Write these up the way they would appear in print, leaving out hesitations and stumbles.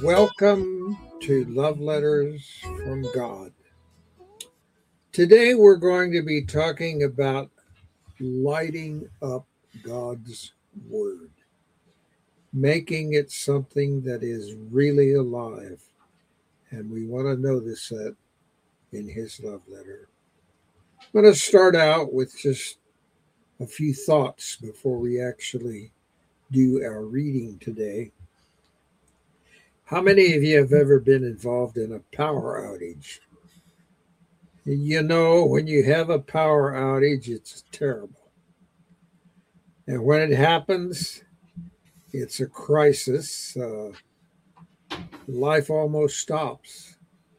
Welcome to Love Letters from God. Today we're going to be talking about lighting up God's Word, making it something that is really alive. And we want to notice that in His love letter. I'm going to start out with just a few thoughts before we actually do our reading today. How many of you have ever been involved in a power outage? You know, when you have a power outage, it's terrible. And when it happens, it's a crisis. Life almost stops.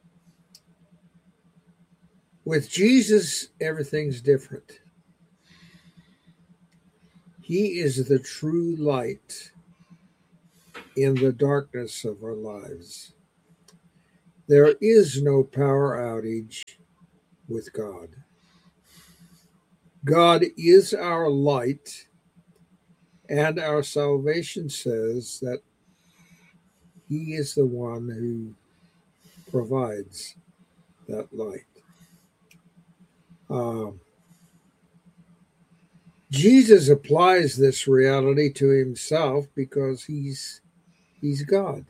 With Jesus, everything's different. He is the true light in the darkness of our lives. There is no power outage with God. God is our light, and our salvation says that He is the one who provides that light. Jesus applies this reality to Himself because He's God.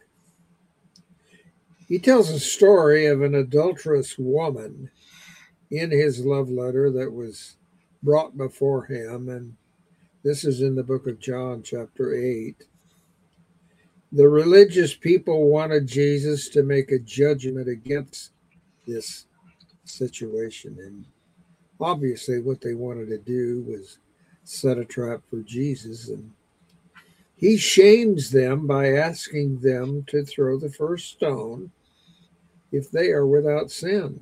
He tells a story of an adulterous woman in His love letter that was brought before Him, and this is in the book of John, chapter 8. The religious people wanted Jesus to make a judgment against this situation, and obviously what they wanted to do was set a trap for Jesus, and He shames them by asking them to throw the first stone if they are without sin.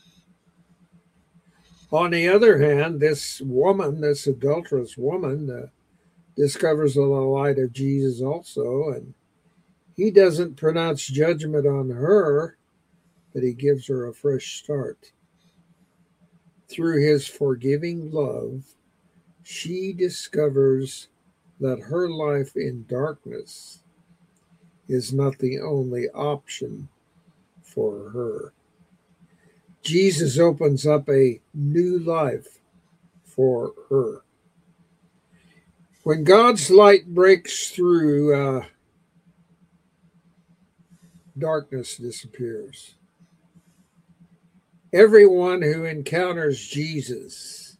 On the other hand, this woman, this adulterous woman, discovers the light of Jesus also, and He doesn't pronounce judgment on her, but He gives her a fresh start. Through His forgiving love, she discovers that her life in darkness is not the only option for her. Jesus opens up a new life for her. When God's light breaks through, darkness disappears. Everyone who encounters Jesus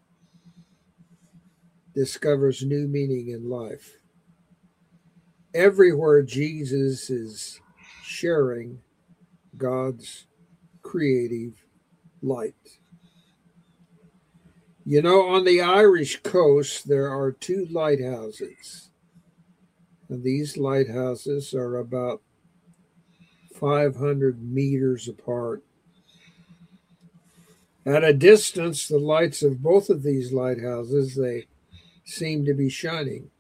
discovers new meaning in life. Everywhere Jesus is sharing God's creative light. You know, on the Irish coast, there are two lighthouses. And these lighthouses are about 500 meters apart. At a distance, the lights of both of these lighthouses, they seem to be shining.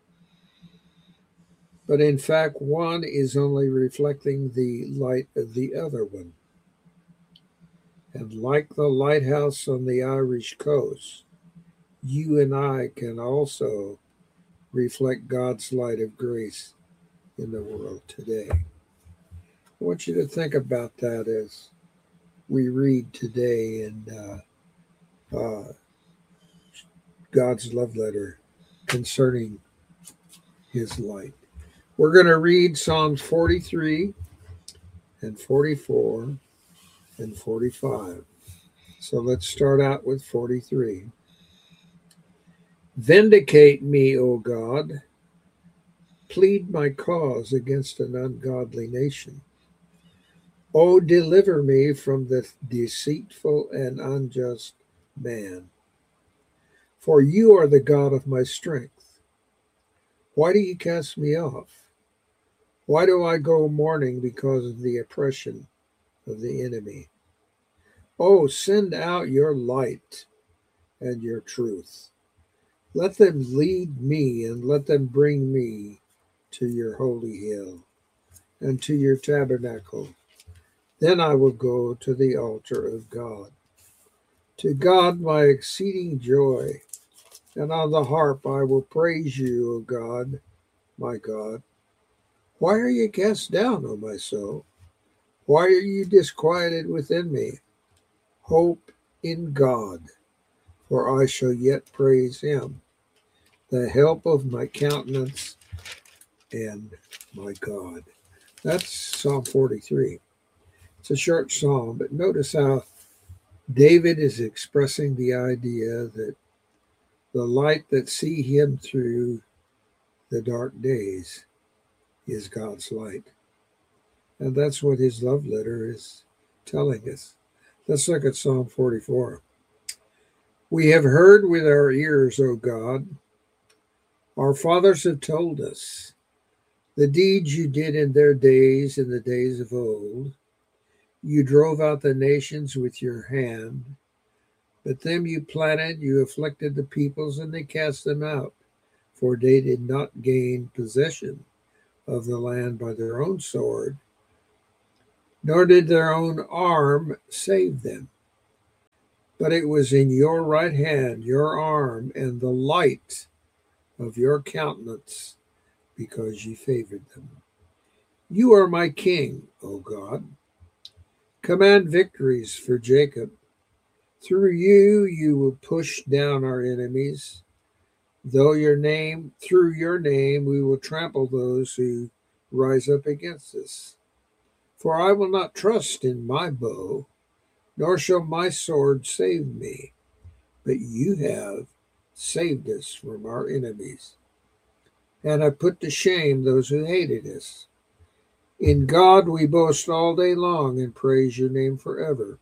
But in fact, one is only reflecting the light of the other one. And like the lighthouse on the Irish coast, you and I can also reflect God's light of grace in the world today. I want you to think about that as we read today in God's love letter concerning His light. We're going to read Psalms 43 and 44 and 45. So let's start out with 43. Vindicate me, O God. Plead my cause against an ungodly nation. O deliver me from the deceitful and unjust man. For you are the God of my strength. Why do you cast me off? Why do I go mourning because of the oppression of the enemy? Oh, send out your light and your truth. Let them lead me and let them bring me to your holy hill and to your tabernacle. Then I will go to the altar of God. To God my exceeding joy, and on the harp I will praise you, O God, my God. Why are you cast down, O my soul? Why are you disquieted within me? Hope in God, for I shall yet praise him, the help of my countenance and my God. That's Psalm 43. It's a short psalm, but notice how David is expressing the idea that the light that see him through the dark days is God's light. And that's what his love letter is telling us. Let's look at Psalm 44. We have heard with our ears, O God. Our fathers have told us the deeds you did in their days, in the days of old. You drove out the nations with your hand, but them you planted, you afflicted the peoples, and they cast them out, for they did not gain possession of the land by their own sword, nor did their own arm save them. But it was in your right hand, your arm, and the light of your countenance, because ye favored them. You are my king, O God. Command victories for Jacob. Through you, you will push down our enemies. Through your name, we will trample those who rise up against us. For I will not trust in my bow, nor shall my sword save me. But you have saved us from our enemies, and have put to shame those who hated us. In God we boast all day long and praise your name forever.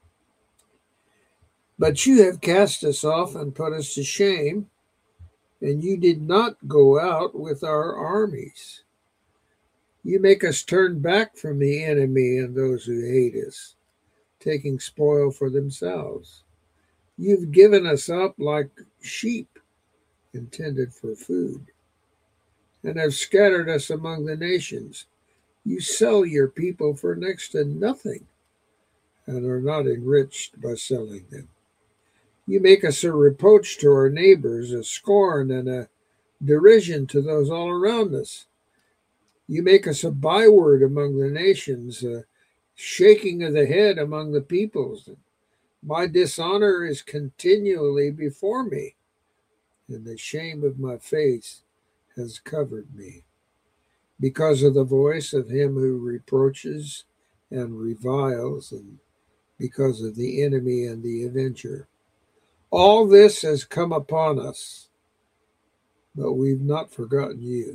But you have cast us off and put us to shame, and you did not go out with our armies. You make us turn back from the enemy and those who hate us, taking spoil for themselves. You've given us up like sheep intended for food, and have scattered us among the nations. You sell your people for next to nothing, and are not enriched by selling them. You make us a reproach to our neighbors, a scorn and a derision to those all around us. You make us a byword among the nations, a shaking of the head among the peoples. My dishonor is continually before me, and the shame of my face has covered me, because of the voice of him who reproaches and reviles, and because of the enemy and the avenger. All this has come upon us, but we've not forgotten you,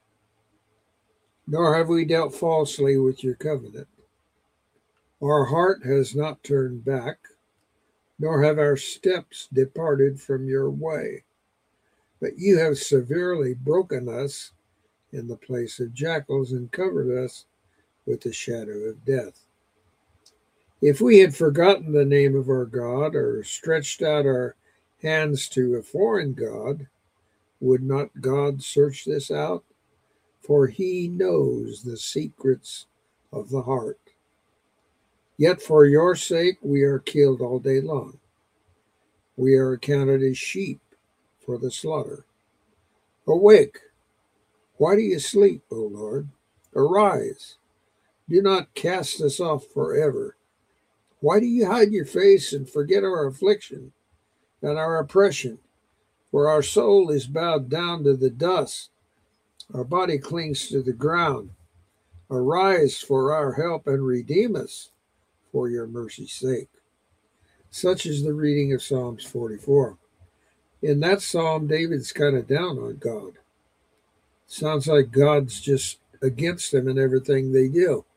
nor have we dealt falsely with your covenant. Our heart has not turned back, nor have our steps departed from your way. But you have severely broken us in the place of jackals and covered us with the shadow of death. If we had forgotten the name of our God, or stretched out our hands to a foreign God, would not God search this out? For he knows the secrets of the heart. Yet for your sake we are killed all day long. We are accounted as sheep for the slaughter. Awake! Why do you sleep, O Lord? Arise! Do not cast us off forever. Why do you hide your face and forget our affliction and our oppression? For our soul is bowed down to the dust. Our body clings to the ground. Arise for our help and redeem us for your mercy's sake. Such is the reading of Psalms 44. In that psalm, David's kind of down on God. Sounds like God's just against them in everything they do.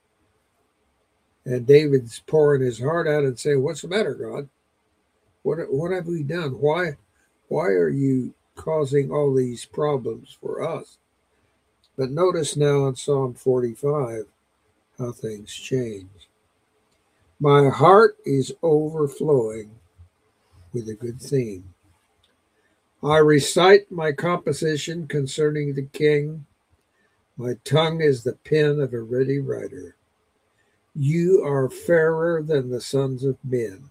And David's pouring his heart out and saying, what's the matter, God? What have we done? Why are you causing all these problems for us? But notice now in Psalm 45 how things change. My heart is overflowing with a good theme. I recite my composition concerning the king. My tongue is the pen of a ready writer. You are fairer than the sons of men.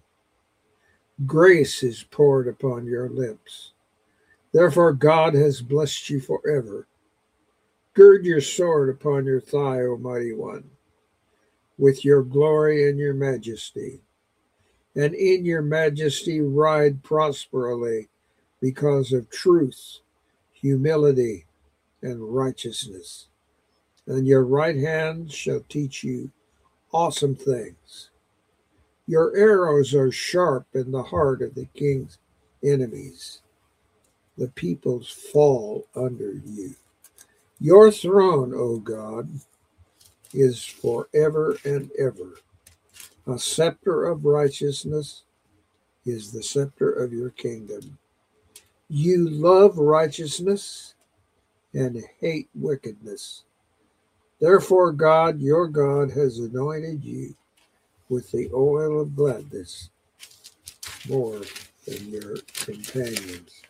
Grace is poured upon your lips. Therefore God has blessed you forever. Gird your sword upon your thigh, O mighty one. with your glory and your majesty. And in your majesty ride prosperously because of truth, humility, and righteousness. And your right hand shall teach you awesome things. Your arrows are sharp in the heart of the king's enemies. The peoples fall under you. Your throne, O God, is forever and ever. A scepter of righteousness is the scepter of your kingdom. You love righteousness and hate wickedness. Therefore, God, your God, has anointed you with the oil of gladness more than your companions.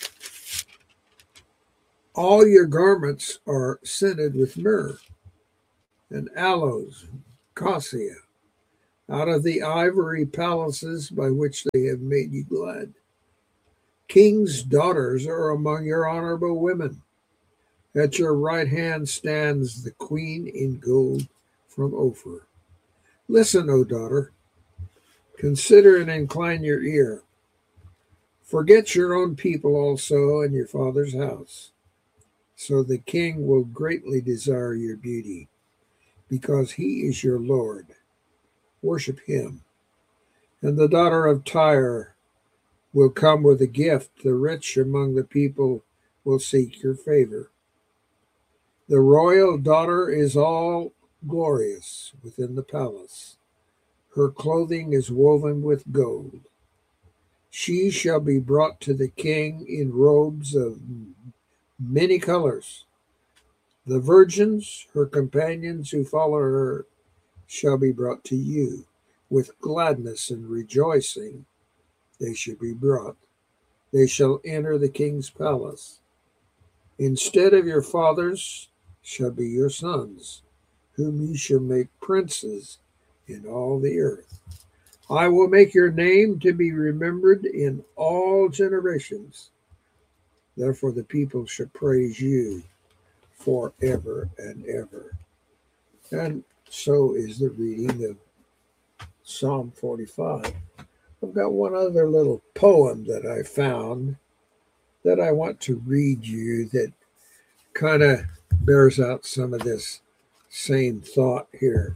All your garments are scented with myrrh and aloes, cassia, out of the ivory palaces by which they have made you glad. King's daughters are among your honorable women. At your right hand stands the queen in gold from Ophir. Listen, O daughter, consider and incline your ear. Forget your own people also and your father's house. So the king will greatly desire your beauty, because he is your Lord. Worship him. And the daughter of Tyre will come with a gift. The rich among the people will seek your favor. The royal daughter is all glorious within the palace. Her clothing is woven with gold. She shall be brought to the king in robes of many colors. The virgins, her companions who follow her, shall be brought to you. With gladness and rejoicing they shall be brought. They shall enter the king's palace. Instead of your fathers shall be your sons, whom you shall make princes in all the earth. I will make your name to be remembered in all generations. Therefore the people shall praise you forever and ever. And so is the reading of Psalm 45. I've got one other little poem that I found that I want to read you that kind of bears out some of this same thought here.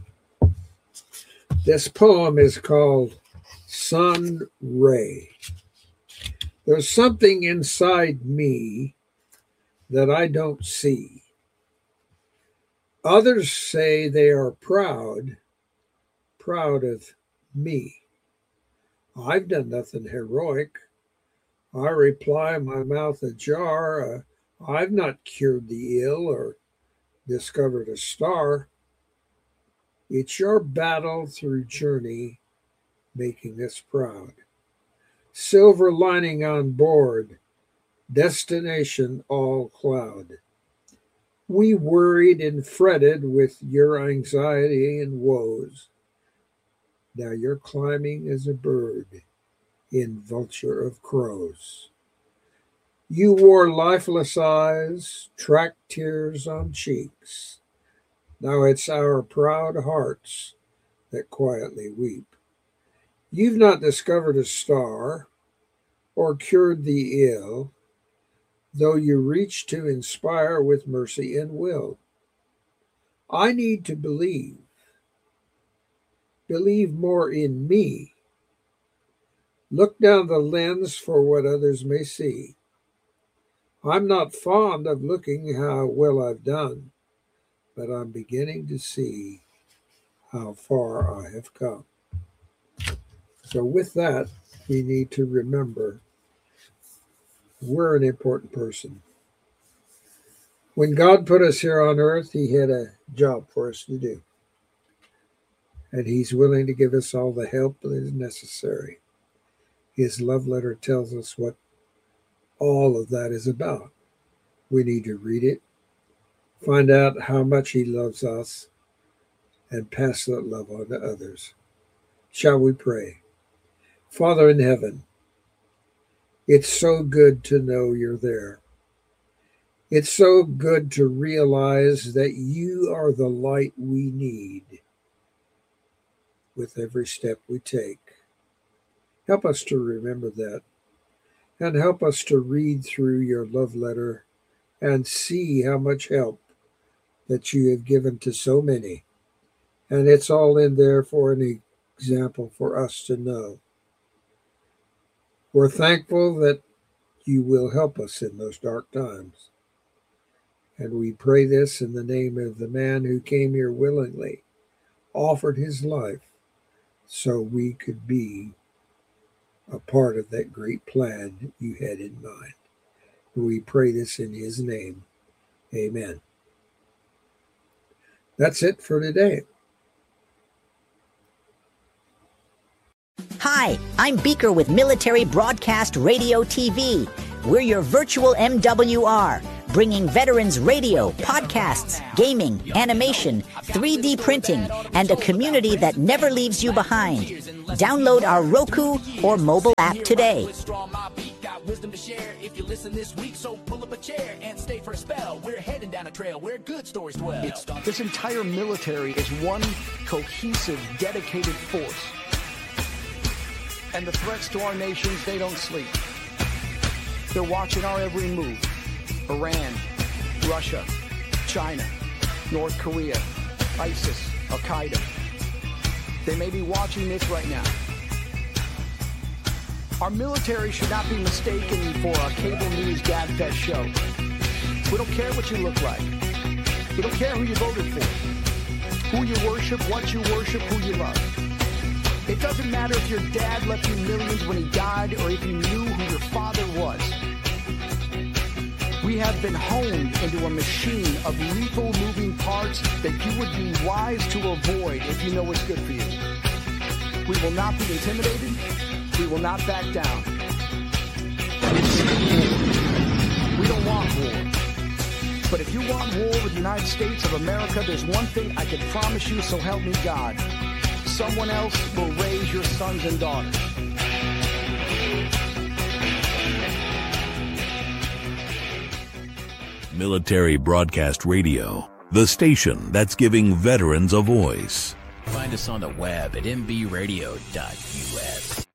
This poem is called Sun Ray. There's something inside me that I don't see. Others say they are proud of me. I've done nothing heroic. I reply, my mouth ajar. I've not cured the ill or discovered a star. It's your battle through journey making us proud. Silver lining on board, destination all cloud. We worried and fretted with your anxiety and woes. Now you're climbing as a bird in vulture of crows. You wore lifeless eyes, tracked tears on cheeks. Now it's our proud hearts that quietly weep. You've not discovered a star or cured the ill, though you reach to inspire with mercy and will. I need to believe more in me. Look down the lens for what others may see. I'm not fond of looking how well I've done, but I'm beginning to see how far I have come. So with that, we need to remember we're an important person. When God put us here on earth, he had a job for us to do. And he's willing to give us all the help that is necessary. His love letter tells us what all of that is about. We need to read it, find out how much he loves us, and pass that love on to others. Shall we pray? Father in heaven, it's so good to know you're there. It's so good to realize that you are the light we need. with every step we take. Help us to remember that, and help us to read through your love letter and see how much help that you have given to so many. And it's all in there for an example for us to know. We're thankful that you will help us in those dark times. And we pray this in the name of the man who came here willingly, offered his life so we could be a part of that great plan you had in mind. We pray this in his name. Amen. That's it for today. Hi, I'm Beaker with Military Broadcast Radio TV. We're your virtual MWR, bringing veterans radio, podcasts, gaming, animation, 3D printing, and a community that never leaves you behind. Download our Roku or mobile app today. Wisdom to share if you listen this week, so pull up a chair and stay for a spell. We're heading down a trail where good stories dwell. This entire military is one cohesive, dedicated force. And the threats to our nations, they don't sleep. They're watching our every move. Iran, Russia, China, North Korea, ISIS, Al-Qaeda. They may be watching this right now. Our military should not be mistaken for a cable news gabfest show. We don't care what you look like. We don't care who you voted for, who you worship, what you worship, who you love. It doesn't matter if your dad left you millions when he died or if you knew who your father was. We have been honed into a machine of lethal moving parts that you would be wise to avoid if you know what's good for you. We will not be intimidated. We will not back down. We don't want war. But if you want war with the United States of America, there's one thing I can promise you, so help me God. Someone else will raise your sons and daughters. Military Broadcast Radio, the station that's giving veterans a voice. Find us on the web at mbradio.us.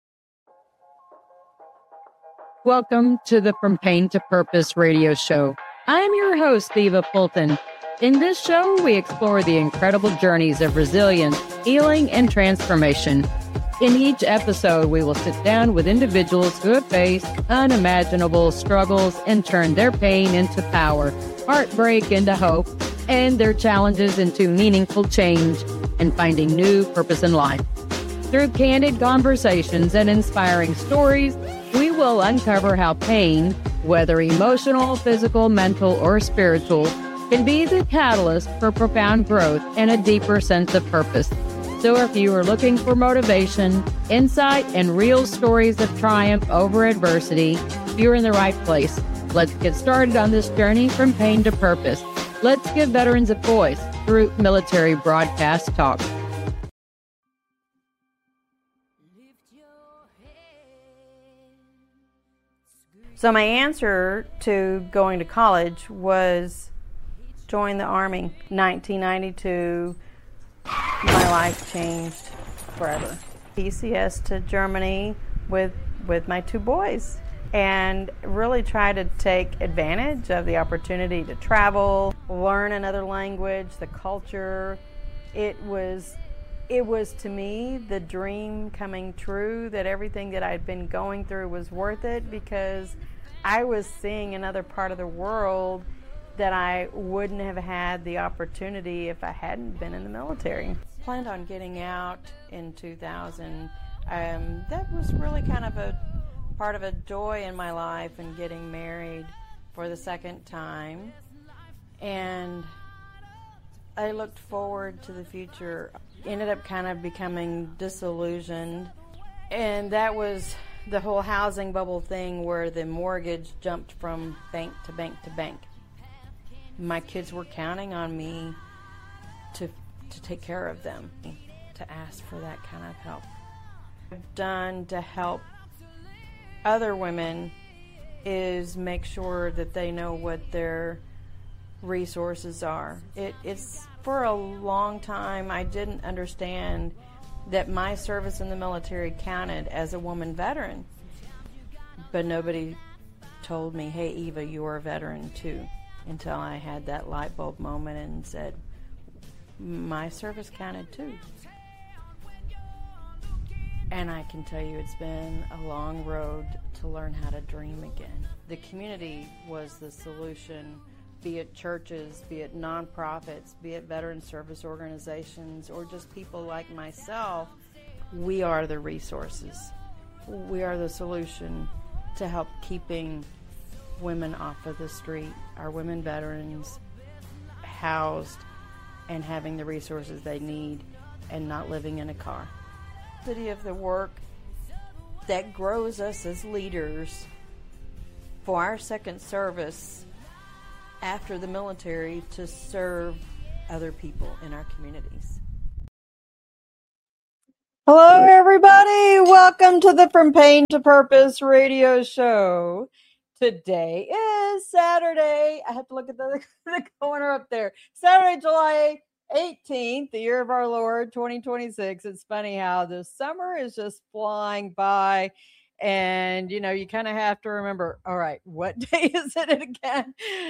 Welcome to the From Pain to Purpose radio show. I'm your host, Eva Fulton. In this show, we explore the incredible journeys of resilience, healing, and transformation. In each episode, we will sit down with individuals who have faced unimaginable struggles and turned their pain into power, heartbreak into hope, and their challenges into meaningful change and finding new purpose in life. Through candid conversations and inspiring stories, we will uncover how pain, whether emotional, physical, mental, or spiritual, can be the catalyst for profound growth and a deeper sense of purpose. So if you are looking for motivation, insight, and real stories of triumph over adversity, you're in the right place. Let's get started on this journey from pain to purpose. Let's give veterans a voice through Military Broadcast Talk. So my answer to going to college was join the Army. 1992, my life changed forever. PCS to Germany with my two boys and really try to take advantage of the opportunity to travel, learn another language, the culture. It was to me the dream coming true, that everything that I'd been going through was worth it, because I was seeing another part of the world that I wouldn't have had the opportunity if I hadn't been in the military. Planned on getting out in 2000. That was really kind of a part of a joy in my life, and getting married for the second time. And I looked forward to the future. Ended up kind of becoming disillusioned. And that was the whole housing bubble thing, where the mortgage jumped from bank to bank to bank. My kids were counting on me to take care of them, to ask for that kind of help. I've done to help other women is make sure that they know what their resources are. It's for a long time I didn't understand that my service in the military counted as a woman veteran. But nobody told me, hey, Eva, you're a veteran too, until I had that light bulb moment and said, my service counted too. And I can tell you it's been a long road to learn how to dream again. The community was the solution, be it churches, be it nonprofits, be it veteran service organizations, or just people like myself. We are the resources. We are the solution to help keeping women off of the street, our women veterans housed and having the resources they need and not living in a car. Of the work that grows us as leaders for our second service after the military to serve other people in our communities. Hello, everybody. Welcome to the From Pain to Purpose radio show. Today is Saturday. I have to look at the corner up there. Saturday, July 18th, the year of our Lord, 2026. It's funny how the summer is just flying by. And, you kind of have to remember, all right, what day is it again?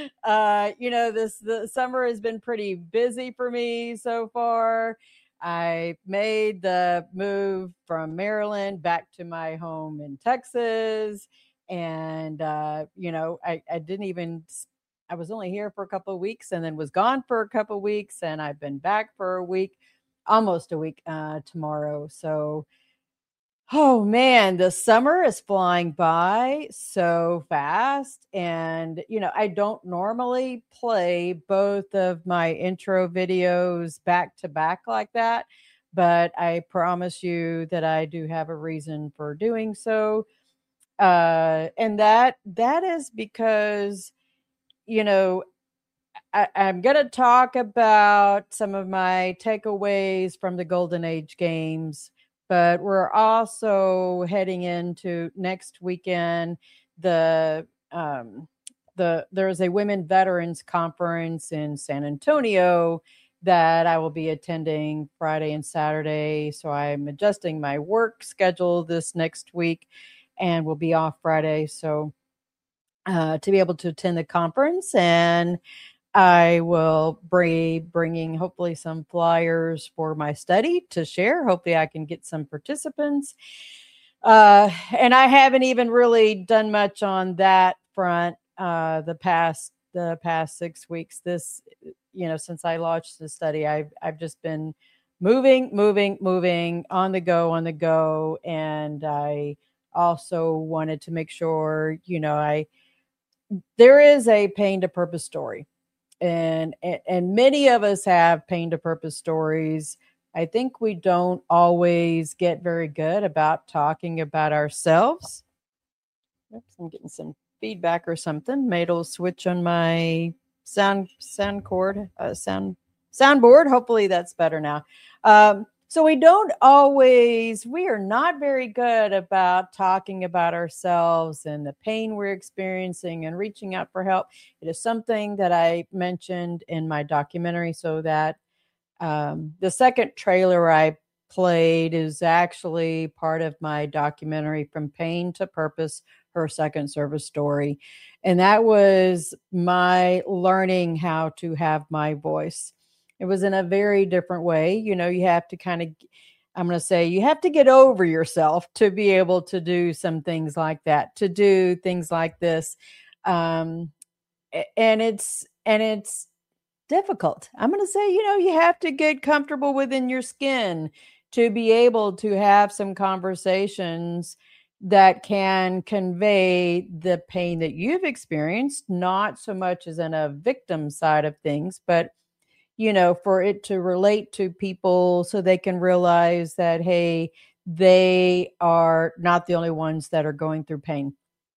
The summer has been pretty busy for me so far. I made the move from Maryland back to my home in Texas. And, I was only here for a couple of weeks and then was gone for a couple of weeks. And I've been back for a week, almost a week tomorrow. So, oh man, the summer is flying by so fast. And, I don't normally play both of my intro videos back to back like that. But I promise you that I do have a reason for doing so. And that is because I'm going to talk about some of my takeaways from the Golden Age Games, but we're also heading into next weekend. There's a Women Veterans Conference in San Antonio that I will be attending Friday and Saturday. So I'm adjusting my work schedule this next week and will be off Friday. So to be able to attend the conference, and I will be bringing hopefully some flyers for my study to share. Hopefully I can get some participants. And I haven't even really done much on that front the past 6 weeks. This, since I launched the study, I've just been moving on the go. And I also wanted to make sure, there is a pain to purpose story, and many of us have pain to purpose stories. I think we don't always get very good about talking about ourselves. Oops, I'm getting some feedback or something. Maybe it'll switch on my soundboard. Hopefully that's better now. So we are not very good about talking about ourselves and the pain we're experiencing and reaching out for help. It is something that I mentioned in my documentary, so that the second trailer I played is actually part of my documentary, From Pain to Purpose, Her Second Service Story. And that was my learning how to have my voice. It was in a very different way. You have to you have to get over yourself to be able to do some things like that, to do things like this. And it's difficult. I'm going to say, you have to get comfortable within your skin to be able to have some conversations that can convey the pain that you've experienced, not so much as in a victim side of things, but for it to relate to people so they can realize that, hey, they are not the only ones that are going through pain.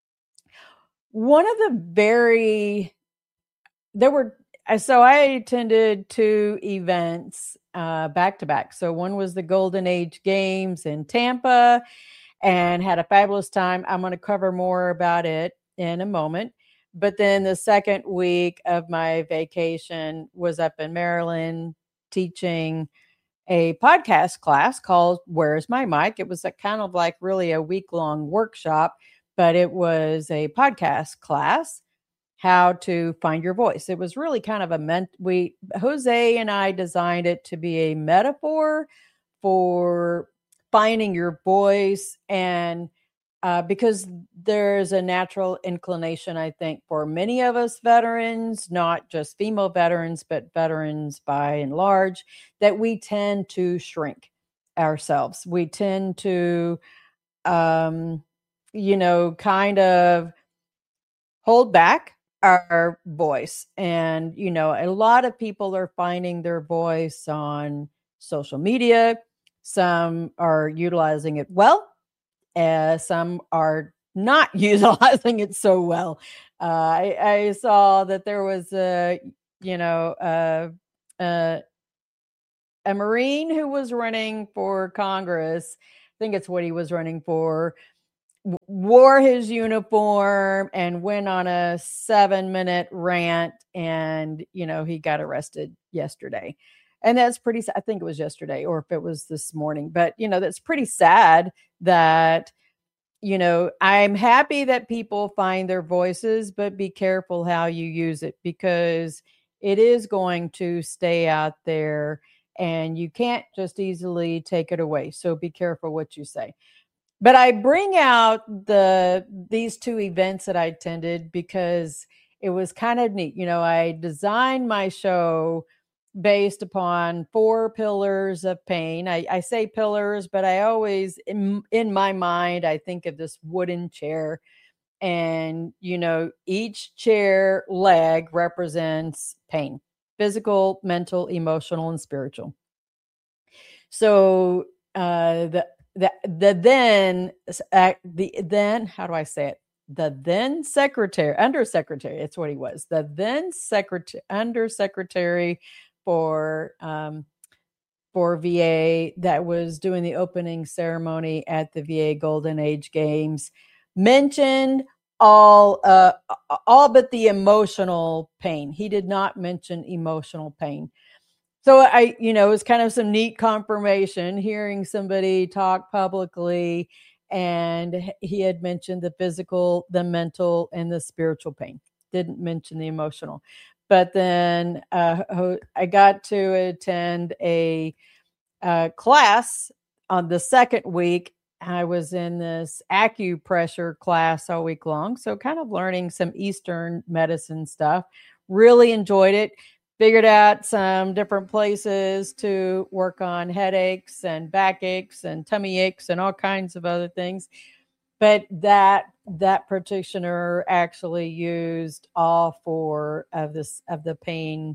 So I attended 2 events back to back. So one was the Golden Age Games in Tampa and had a fabulous time. I'm going to cover more about it in a moment. But then the second week of my vacation was up in Maryland teaching a podcast class called Where's My Mic? It was a kind of like really a week-long workshop, but it was a podcast class, how to find your voice. It was really kind of Jose and I designed it to be a metaphor for finding your voice, and because there's a natural inclination, I think, for many of us veterans, not just female veterans, but veterans by and large, that we tend to shrink ourselves. We tend to, kind of hold back our voice. And, a lot of people are finding their voice on social media. Some are utilizing it well. Some are not utilizing it so well. I saw that there was a Marine who was running for Congress. I think it's what he was running for. Wore his uniform and went on a 7-minute rant, and he got arrested yesterday. And that's pretty, I think it was yesterday, or if it was this morning, but that's pretty sad that, I'm happy that people find their voices, but be careful how you use it, because it is going to stay out there and you can't just easily take it away. So be careful what you say. But I bring out these two events that I attended because it was kind of neat. I designed my show based upon 4 pillars of pain. I say pillars, but I always, in my mind, I think of this wooden chair. And, each chair leg represents pain: physical, mental, emotional, and spiritual. So how do I say it? The then undersecretary, it's what he was. The then undersecretary for VA that was doing the opening ceremony at the VA Golden Age Games mentioned all but the emotional pain. He did not mention emotional pain. So it was kind of some neat confirmation hearing somebody talk publicly, and he had mentioned the physical, the mental, and the spiritual pain. Didn't mention the emotional. But then I got to attend a class on the second week. I was in this acupressure class all week long. So kind of learning some Eastern medicine stuff. Really enjoyed it. Figured out some different places to work on headaches and backaches and tummy aches and all kinds of other things. But that practitioner actually used all 4 of the pain,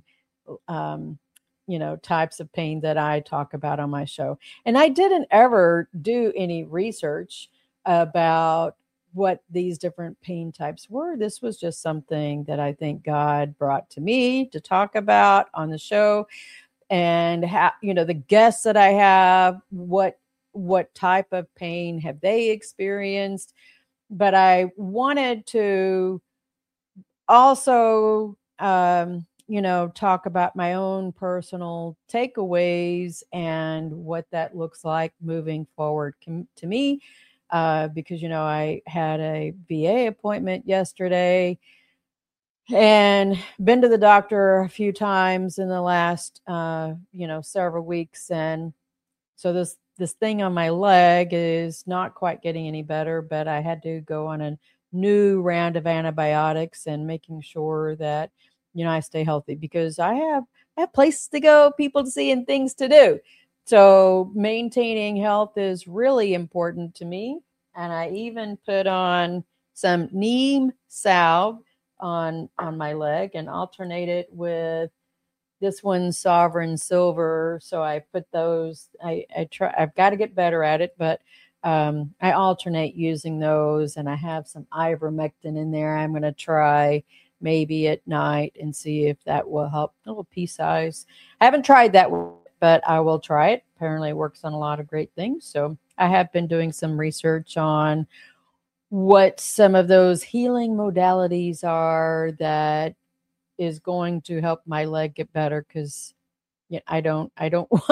types of pain that I talk about on my show. And I didn't ever do any research about what these different pain types were. This was just something that I think God brought to me to talk about on the show. And how, the guests that I have, what type of pain have they experienced? But I wanted to also, talk about my own personal takeaways and what that looks like moving forward to me. Because, I had a VA appointment yesterday and been to the doctor a few times in the last, several weeks. And so this thing on my leg is not quite getting any better, but I had to go on a new round of antibiotics and making sure that, I stay healthy, because I have places to go, people to see, and things to do. So maintaining health is really important to me. And I even put on some neem salve on my leg and alternate it with this one's Sovereign Silver. So I put those, I've got to get better at it, but I alternate using those, and I have some ivermectin in there. I'm going to try maybe at night and see if that will help. A little pea size. I haven't tried that, but I will try it. Apparently it works on a lot of great things. So I have been doing some research on what some of those healing modalities are that is going to help my leg get better, because I don't want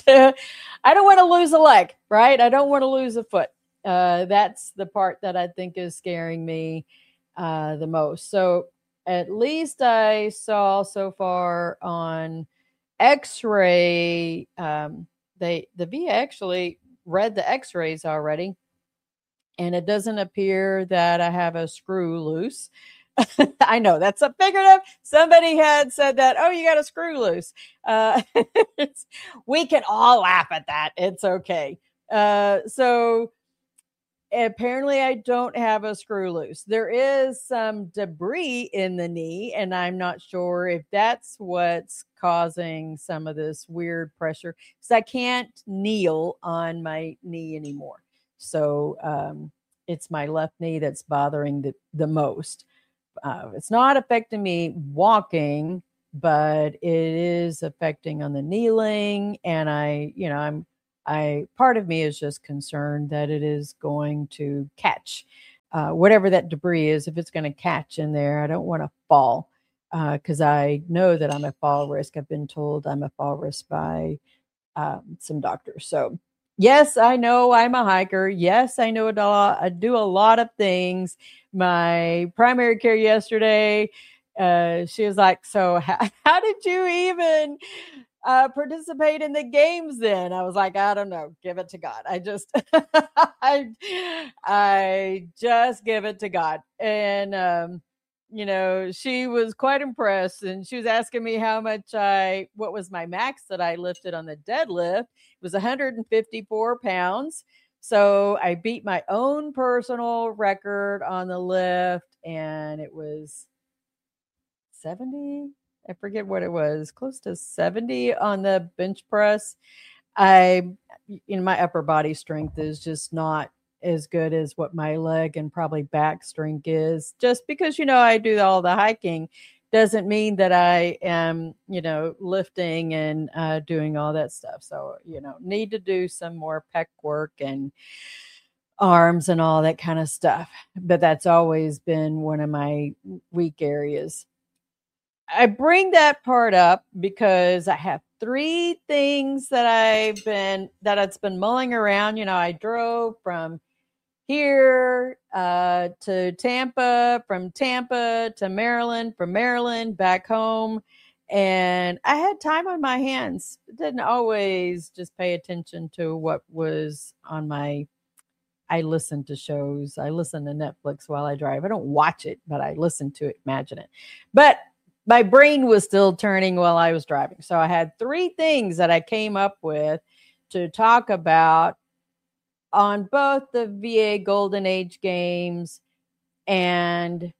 I don't want to lose a leg, right? I don't want to lose a foot. That's the part that I think is scaring me the most. So at least I saw so far on X-ray, the VA actually read the X-rays already, and it doesn't appear that I have a screw loose. I know that's a figurative. Somebody had said that, oh, you got a screw loose. We can all laugh at that. It's okay. So apparently I don't have a screw loose. There is some debris in the knee, and I'm not sure if that's what's causing some of this weird pressure, because I can't kneel on my knee anymore. So it's my left knee that's bothering the most. It's not affecting me walking, but it is affecting on the kneeling. And part of me is just concerned that it is going to catch whatever that debris is. If it's going to catch in there, I don't want to fall because I know that I'm a fall risk. I've been told I'm a fall risk by some doctors. So yes, I know I'm a hiker. Yes, I know I do a lot of things. My primary care yesterday, she was like, so how did you even participate in the games then? I was like, I don't know. Give it to God. I just give it to God. And, she was quite impressed, and she was asking me what was my max that I lifted on the deadlift. It was 154 pounds. So I beat my own personal record on the lift, and it was 70. I forget what it was, close to 70 on the bench press. My upper body strength is just not as good as what my leg and probably back strength is. Just because, I do all the hiking doesn't mean that I am, lifting and doing all that stuff. So, need to do some more pec work and arms and all that kind of stuff. But that's always been one of my weak areas. I bring that part up because I have 3 things that it's been mulling around. I drove from here to Tampa, from Tampa to Maryland, from Maryland back home. And I had time on my hands. Didn't always just pay attention to what was on I listen to shows. I listen to Netflix while I drive. I don't watch it, but I listen to it, imagine it. But my brain was still turning while I was driving. So I had 3 things that I came up with to talk about on both the VA Golden Age games and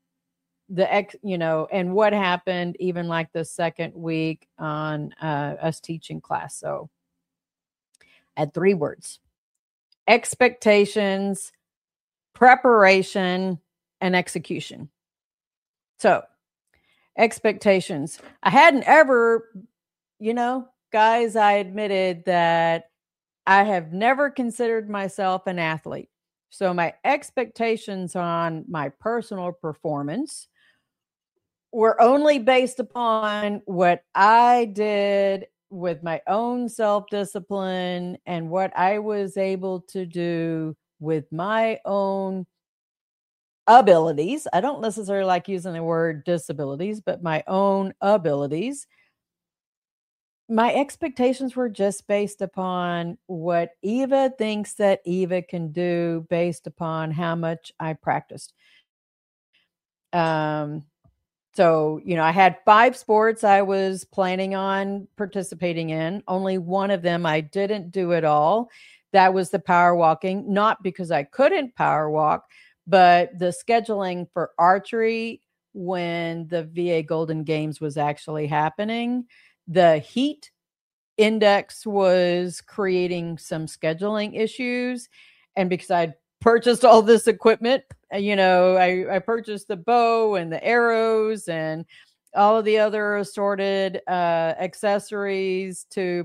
and what happened even like the second week on us teaching class. So I had 3 words: expectations, preparation, and execution. So expectations. I hadn't ever, guys, I admitted that I have never considered myself an athlete. So my expectations on my personal performance were only based upon what I did with my own self-discipline and what I was able to do with my own abilities. I don't necessarily like using the word disabilities, but my own abilities. My expectations were just based upon what Eva thinks that Eva can do based upon how much I practiced. So, I had 5 sports I was planning on participating in. Only one of them I didn't do at all. That was the power walking, not because I couldn't power walk, but the scheduling for archery when the VA Golden Games was actually happening, the heat index was creating some scheduling issues. And because I'd purchased all this equipment, I purchased the bow and the arrows and all of the other assorted accessories to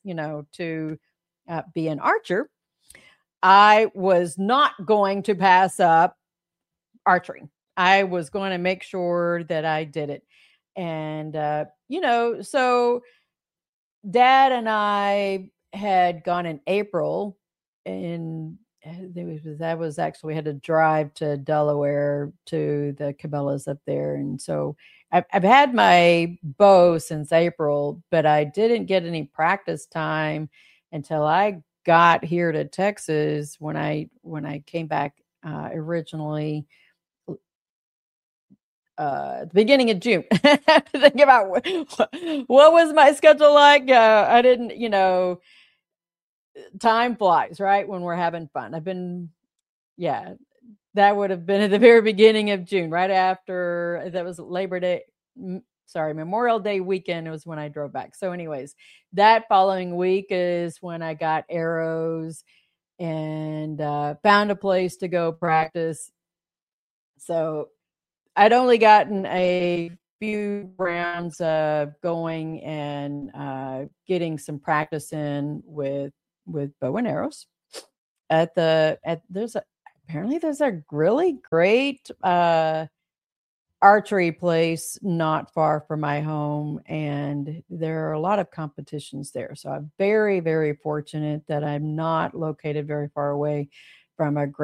be an archer. I was not going to pass up archery. I was going to make sure that I did it. And, so Dad and I had gone in April, and that was actually, we had to drive to Delaware to the Cabela's up there. And so I've had my bow since April, but I didn't get any practice time until I got here to Texas when I came back originally at the beginning of June. I have to think about what was my schedule like. I didn't, time flies, right? When we're having fun. That would have been at the very beginning of June, right after, that was Memorial Day weekend was when I drove back. So anyways, that following week is when I got arrows and found a place to go practice. So I'd only gotten a few rounds going and getting some practice in with bow and arrows there's a really great archery place not far from my home, and there are a lot of competitions there. So I'm very, very fortunate that I'm not located very far away from a great